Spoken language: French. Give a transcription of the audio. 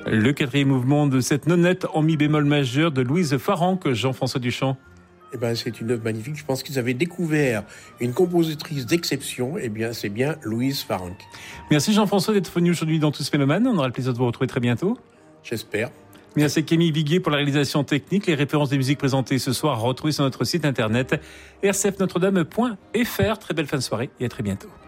Le quatrième mouvement de cette nonette en mi bémol majeur de Louise Farrenc, Jean-François Duchamp. C'est une œuvre magnifique. Je pense qu'ils avaient découvert une compositrice d'exception. C'est bien Louise Farrenc. Merci Jean-François d'être venu aujourd'hui dans Tous Mélomanes. On aura le plaisir de vous retrouver très bientôt. J'espère. Merci Camille Viguier pour la réalisation technique. Les références des musiques présentées ce soir à retrouver sur notre site internet rcfnotredame.fr. Très belle fin de soirée et à très bientôt.